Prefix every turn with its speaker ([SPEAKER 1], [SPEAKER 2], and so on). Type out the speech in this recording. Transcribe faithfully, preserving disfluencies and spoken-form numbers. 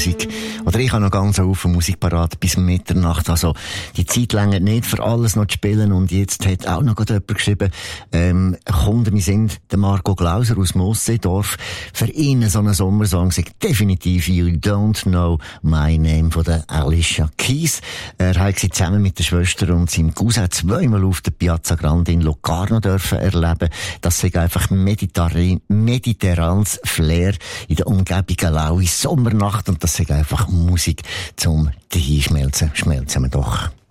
[SPEAKER 1] Musik. Oder ich habe noch ganz einen Haufen Musik parat bis Mitternacht. Also, die Zeit länger nicht für alles noch zu spielen. Und jetzt hat auch noch jemand geschrieben, ähm, Kunden sind der Marco Glauser aus Mosseedorf. Für ihn so ein Sommersong sagt definitiv You Don't Know My Name von der Alicia Keys. Er hat sie zusammen mit der Schwester und seinem Cousin zweimal auf der Piazza Grande in Locarno dürfen erleben. Das sei einfach mediterran, mediterranes Flair in der Umgebung, eine laue Sommernacht, und das sei einfach Musik zum Dahinschmelzen. Schmelzen wir doch.